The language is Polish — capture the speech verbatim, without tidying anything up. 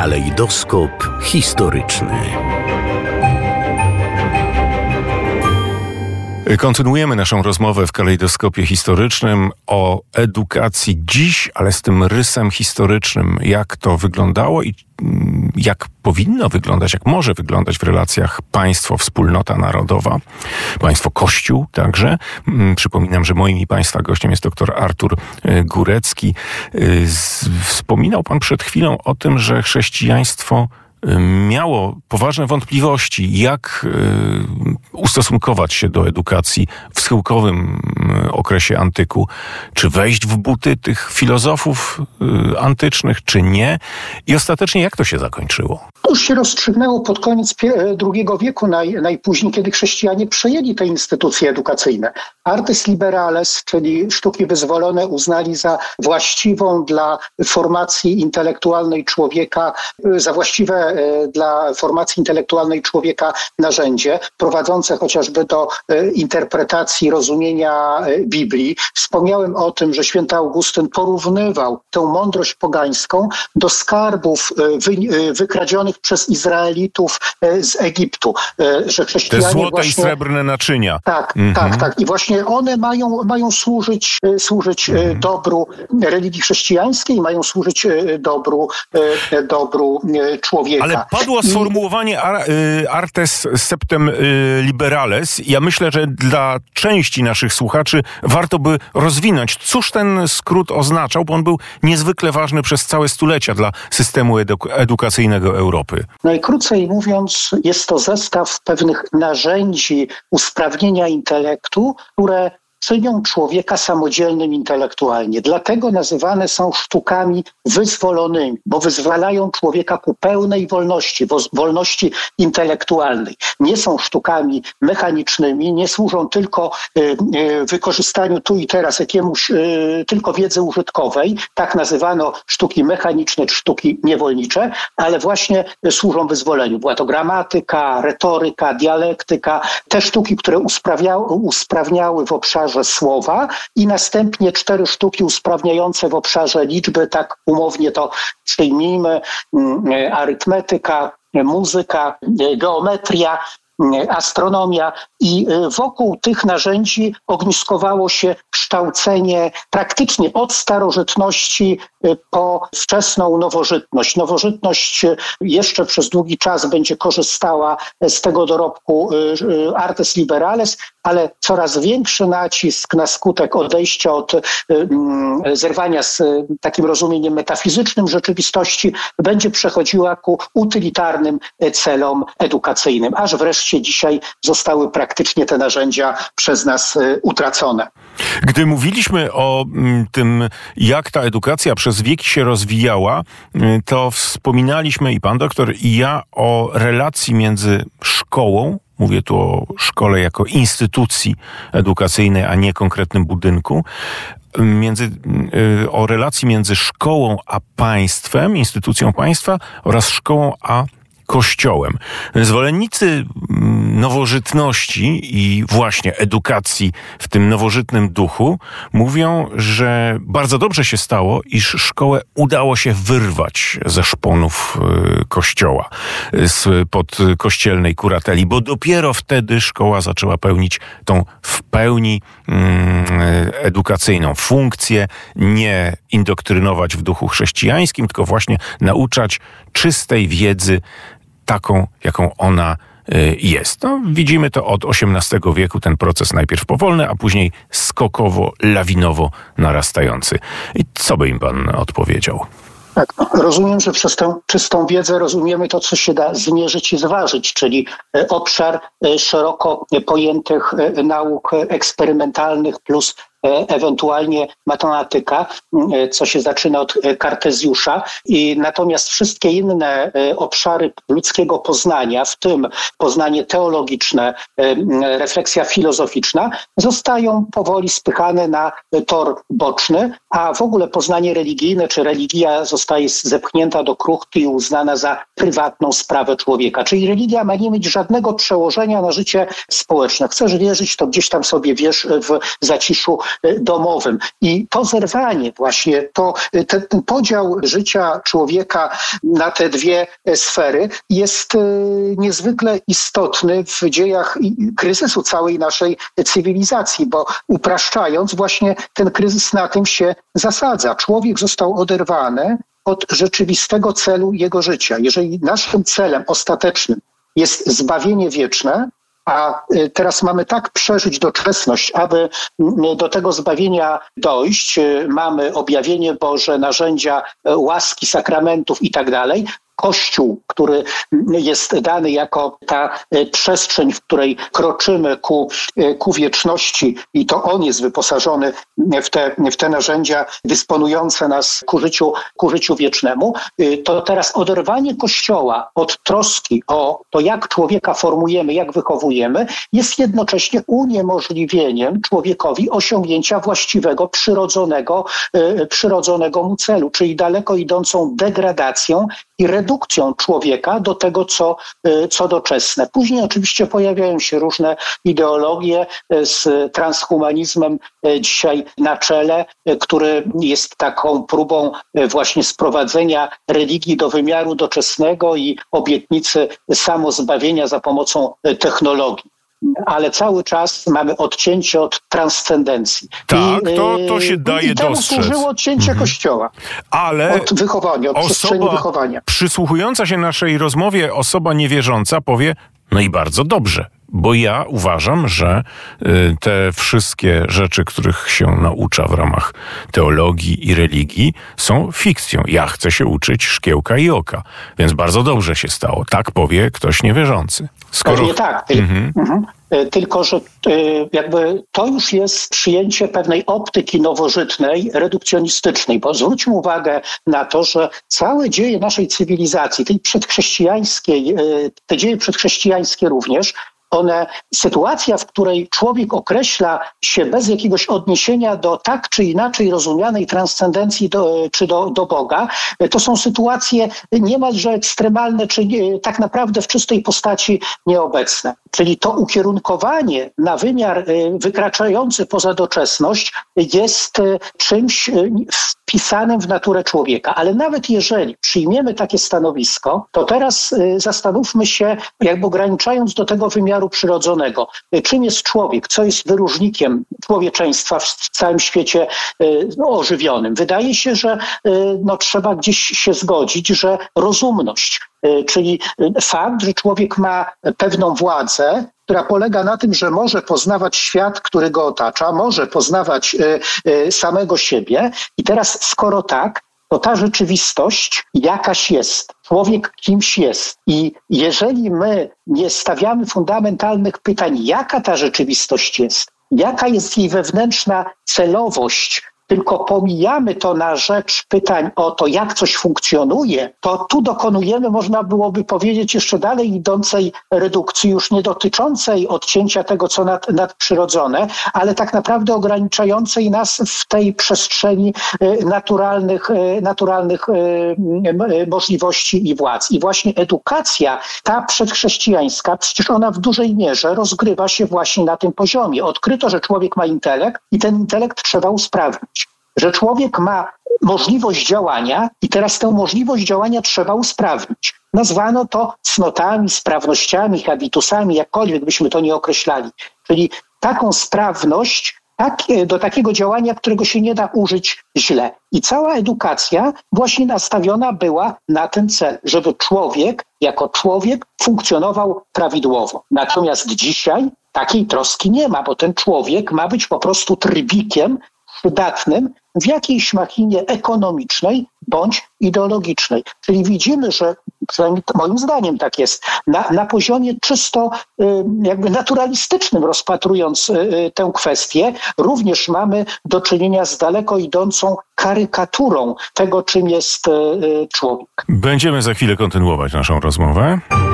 Kalejdoskop historyczny. Kontynuujemy naszą rozmowę w kalejdoskopie historycznym o edukacji dziś, ale z tym rysem historycznym, jak to wyglądało i jak powinno wyglądać, jak może wyglądać w relacjach państwo-wspólnota narodowa, państwo-kościół także. Przypominam, że moim i państwa gościem jest dr Artur Górecki. Wspominał pan przed chwilą o tym, że chrześcijaństwo miało poważne wątpliwości, jak ustosunkować się do edukacji w schyłkowym okresie antyku. Czy wejść w buty tych filozofów antycznych, czy nie? I ostatecznie jak to się zakończyło? To już się rozstrzygnęło pod koniec drugiego wieku, naj, najpóźniej, kiedy chrześcijanie przejęli te instytucje edukacyjne. Artes liberales, czyli sztuki wyzwolone, uznali za właściwą dla formacji intelektualnej człowieka, za właściwe dla formacji intelektualnej człowieka narzędzie, prowadzące chociażby do interpretacji, rozumienia Biblii. Wspomniałem o tym, że święty Augustyn porównywał tę mądrość pogańską do skarbów wy, wykradzionych przez Izraelitów z Egiptu. Że chrześcijanie Te złote właśnie, i srebrne naczynia. Tak, mhm. tak, tak. I właśnie one mają, mają służyć, służyć mhm. dobru religii chrześcijańskiej, mają służyć dobru, dobru człowieka. Ale padło sformułowanie Artes Septem Liberales. Ja myślę, że dla części naszych słuchaczy warto by rozwinąć, cóż ten skrót oznaczał, bo on był niezwykle ważny przez całe stulecia dla systemu eduk- edukacyjnego Europy. Najkrócej mówiąc, jest to zestaw pewnych narzędzi usprawnienia intelektu, które czynią człowieka samodzielnym intelektualnie. Dlatego nazywane są sztukami wyzwolonymi, bo wyzwalają człowieka ku pełnej wolności, wolności intelektualnej. Nie są sztukami mechanicznymi, nie służą tylko y, y, wykorzystaniu tu i teraz jakiemuś y, tylko wiedzy użytkowej. Tak nazywano sztuki mechaniczne czy sztuki niewolnicze, ale właśnie służą wyzwoleniu. Była to gramatyka, retoryka, dialektyka, te sztuki, które usprawniały, usprawniały w obszarze słowa i następnie cztery sztuki usprawniające w obszarze liczby, tak umownie to przyjmijmy, arytmetyka, muzyka, geometria, astronomia i wokół tych narzędzi ogniskowało się kształcenie praktycznie od starożytności po wczesną nowożytność. Nowożytność jeszcze przez długi czas będzie korzystała z tego dorobku Artes Liberales, ale coraz większy nacisk na skutek odejścia od zerwania z takim rozumieniem metafizycznym rzeczywistości będzie przechodziła ku utylitarnym celom edukacyjnym, aż wreszcie dzisiaj zostały praktycznie te narzędzia przez nas utracone. Gdy mówiliśmy o tym, jak ta edukacja przez wieki się rozwijała, to wspominaliśmy i pan doktor, i ja o relacji między szkołą, mówię tu o szkole jako instytucji edukacyjnej, a nie konkretnym budynku, między, o relacji między szkołą a państwem, instytucją państwa oraz szkołą a Kościołem. Zwolennicy nowożytności i właśnie edukacji w tym nowożytnym duchu mówią, że bardzo dobrze się stało, iż szkołę udało się wyrwać ze szponów Kościoła, spod kościelnej kurateli, bo dopiero wtedy szkoła zaczęła pełnić tą w pełni edukacyjną funkcję, nie indoktrynować w duchu chrześcijańskim, tylko właśnie nauczać czystej wiedzy, taką, jaką ona jest. No, widzimy to od osiemnastego wieku, ten proces najpierw powolny, a później skokowo, lawinowo narastający. I co by im pan odpowiedział? Tak, rozumiem, że przez tę czystą wiedzę rozumiemy to, co się da zmierzyć i zważyć, czyli obszar szeroko pojętych nauk eksperymentalnych plus ewentualnie matematyka, co się zaczyna od Kartezjusza. I natomiast wszystkie inne obszary ludzkiego poznania, w tym poznanie teologiczne, refleksja filozoficzna, zostają powoli spychane na tor boczny, a w ogóle poznanie religijne czy religia zostaje zepchnięta do kruchty i uznana za prywatną sprawę człowieka. Czyli religia ma nie mieć żadnego przełożenia na życie społeczne. Chcesz wierzyć, to gdzieś tam sobie wierz w zaciszu domowym. I to zerwanie właśnie, to, ten, ten podział życia człowieka na te dwie sfery jest niezwykle istotny w dziejach kryzysu całej naszej cywilizacji, bo upraszczając, właśnie ten kryzys na tym się zasadza. Człowiek został oderwany od rzeczywistego celu jego życia. Jeżeli naszym celem ostatecznym jest zbawienie wieczne, a teraz mamy tak przeżyć doczesność, aby do tego zbawienia dojść. Mamy objawienie Boże, narzędzia łaski, sakramentów i tak dalej. Kościół, który jest dany jako ta przestrzeń, w której kroczymy ku, ku wieczności i to on jest wyposażony w te, w te narzędzia dysponujące nas ku życiu, ku życiu wiecznemu, to teraz oderwanie Kościoła od troski o to, jak człowieka formujemy, jak wychowujemy, jest jednocześnie uniemożliwieniem człowiekowi osiągnięcia właściwego, przyrodzonego, przyrodzonego mu celu, czyli daleko idącą degradacją i redukcją człowieka do tego, co, co doczesne. Później oczywiście pojawiają się różne ideologie z transhumanizmem dzisiaj na czele, który jest taką próbą właśnie sprowadzenia religii do wymiaru doczesnego i obietnicy samozbawienia za pomocą technologii. Ale cały czas mamy odcięcie od transcendencji. Tak, I, to, to się daje i temu dostrzec. służyło odcięcie mhm. Kościoła. Ale od wychowania, od przestrzeni wychowania. Przysłuchująca się naszej rozmowie osoba niewierząca powie, no i bardzo dobrze, bo ja uważam, że y, te wszystkie rzeczy, których się naucza w ramach teologii i religii, są fikcją. Ja chcę się uczyć szkiełka i oka, więc bardzo dobrze się stało. Tak powie ktoś niewierzący. Skoro... Pewnie tak. Mhm. Mhm. Tylko, że jakby to już jest przyjęcie pewnej optyki nowożytnej, redukcjonistycznej, bo zwróćmy uwagę na to, że całe dzieje naszej cywilizacji, tej przedchrześcijańskiej, te dzieje przedchrześcijańskie również, one, sytuacja, w której człowiek określa się bez jakiegoś odniesienia do tak czy inaczej rozumianej transcendencji do, czy do, do Boga, to są sytuacje niemalże ekstremalne, czy nie, tak naprawdę w czystej postaci nieobecne. Czyli to ukierunkowanie na wymiar wykraczający poza doczesność jest czymś wpisanym w naturę człowieka. Ale nawet jeżeli przyjmiemy takie stanowisko, to teraz zastanówmy się, jakby ograniczając do tego wymiaru przyrodzonego, czym jest człowiek, co jest wyróżnikiem człowieczeństwa w całym świecie no, ożywionym. Wydaje się, że no, trzeba gdzieś się zgodzić, że rozumność, czyli fakt, że człowiek ma pewną władzę, która polega na tym, że może poznawać świat, który go otacza, może poznawać samego siebie. I teraz, skoro tak, to ta rzeczywistość jakaś jest. Człowiek kimś jest. I jeżeli my nie stawiamy fundamentalnych pytań, jaka ta rzeczywistość jest, jaka jest jej wewnętrzna celowość, tylko pomijamy to na rzecz pytań o to, jak coś funkcjonuje, to tu dokonujemy, można byłoby powiedzieć, jeszcze dalej idącej redukcji, już nie dotyczącej odcięcia tego, co nad, nadprzyrodzone, ale tak naprawdę ograniczającej nas w tej przestrzeni naturalnych, naturalnych możliwości i władz. I właśnie edukacja, ta przedchrześcijańska, przecież ona w dużej mierze rozgrywa się właśnie na tym poziomie. Odkryto, że człowiek ma intelekt i ten intelekt trzeba usprawnić. Że człowiek ma możliwość działania i teraz tę możliwość działania trzeba usprawnić. Nazwano to cnotami, sprawnościami, habitusami, jakkolwiek byśmy to nie określali. Czyli taką sprawność tak, do takiego działania, którego się nie da użyć źle. I cała edukacja właśnie nastawiona była na ten cel, żeby człowiek jako człowiek funkcjonował prawidłowo. Natomiast dzisiaj takiej troski nie ma, bo ten człowiek ma być po prostu trybikiem przydatnym w jakiejś machinie ekonomicznej bądź ideologicznej. Czyli widzimy, że przynajmniej moim zdaniem tak jest, na, na poziomie czysto y, jakby naturalistycznym rozpatrując y, tę kwestię, również mamy do czynienia z daleko idącą karykaturą tego, czym jest y, człowiek. Będziemy za chwilę kontynuować naszą rozmowę.